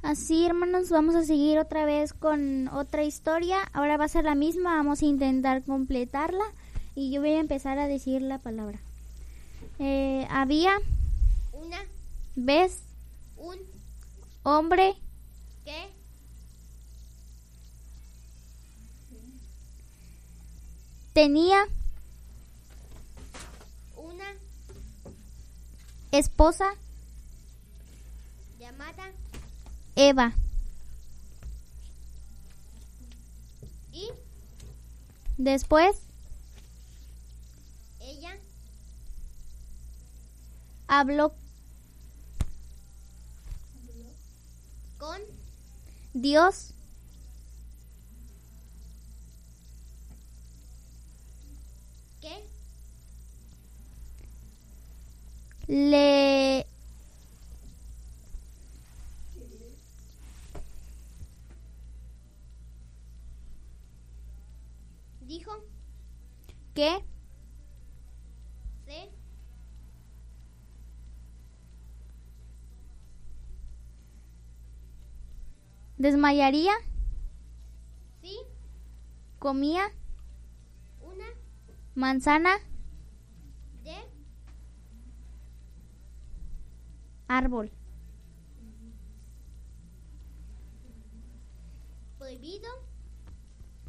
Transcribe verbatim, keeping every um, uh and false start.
Así, hermanos, vamos a seguir otra vez con otra historia. Ahora va a ser la misma, vamos a intentar completarla y yo voy a empezar a decir la palabra. Eh, había Una, vez un, hombre que, tenía una, esposa llamada, Eva. y Después ella habló con Dios que le dijo que se desmayaría, si comía una manzana, de árbol.